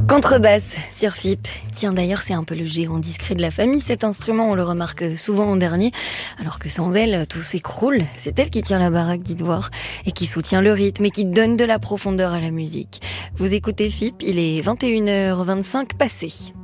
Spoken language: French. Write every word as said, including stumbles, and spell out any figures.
Contrebasse sur F I P. Tiens, d'ailleurs, c'est un peu le géant discret de la famille, cet instrument. On le remarque souvent en dernier, alors que sans elle, tout s'écroule. C'est elle qui tient la baraque, dites voir, et qui soutient le rythme et qui donne de la profondeur à la musique. Vous écoutez F I P, il est vingt et une heures vingt-cinq passées.